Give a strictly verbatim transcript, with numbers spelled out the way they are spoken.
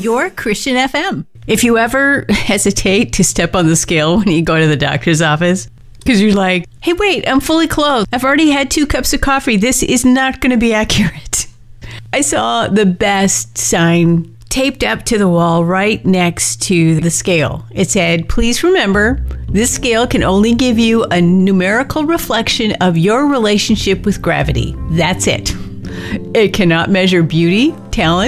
your Christian F M. If you ever hesitate to step on the scale when you go to the doctor's office, because you're like, hey, wait, I'm fully clothed. I've already had two cups of coffee. This is not going to be accurate. I saw the best sign taped up to the wall right next to the scale. It said, please remember, this scale can only give you a numerical reflection of your relationship with gravity. That's it. It cannot measure beauty, talent,